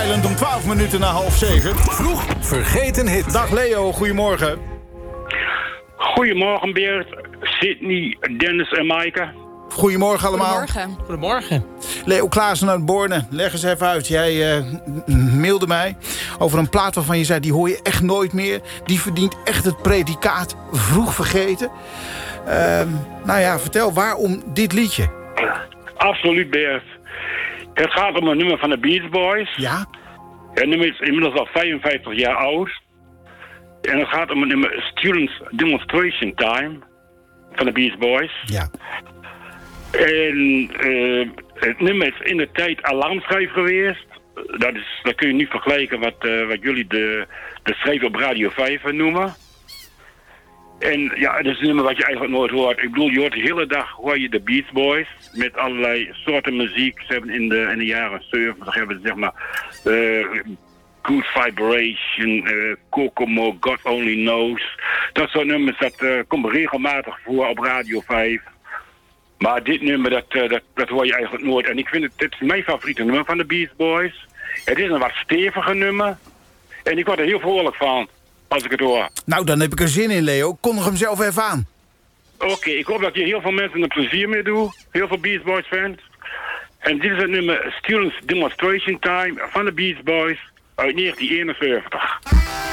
Island om 12 minuten na 6:30. Vroeg vergeten hit. Dag Leo, goedemorgen. Goedemorgen Beert, Sydney, Dennis en Maaike. Goedemorgen allemaal. Goedemorgen. Leo Klaassen uit Borne, leg eens even uit. Jij mailde mij over een plaat waarvan je zei... die hoor je echt nooit meer. Die verdient echt het predicaat vroeg vergeten. Nou ja, vertel, waarom dit liedje? Absoluut Beert. Het gaat om een nummer van de Beach Boys. Ja? Het nummer is inmiddels al 55 jaar oud. En het gaat om een nummer Students Demonstration Time van de Beach Boys. Ja. En het nummer is in de tijd alarmschijf geweest. Dat kun je niet vergelijken wat jullie de schijf op Radio 5 noemen. En ja, het is een nummer wat je eigenlijk nooit hoort. Ik bedoel, je hoort de hele dag hoor je de Beach Boys met allerlei soorten muziek. Ze hebben in de jaren 70 hebben ze zeg maar Good Vibration, Kokomo, God Only Knows. Dat soort nummers, dat komt regelmatig voor op Radio 5. Maar dit nummer, dat hoor je eigenlijk nooit. En ik vind dit is mijn favoriete nummer van de Beach Boys. Het is een wat steviger nummer. En ik word er heel vrolijk van, als ik het hoor. Nou, dan heb ik er zin in, Leo. Kondig hem zelf even aan. Oké, ik hoop dat je heel veel mensen een plezier mee doet. Heel veel Beach Boys fans. En dit is het nummer Students Demonstration Time van de Beach Boys uit 1971.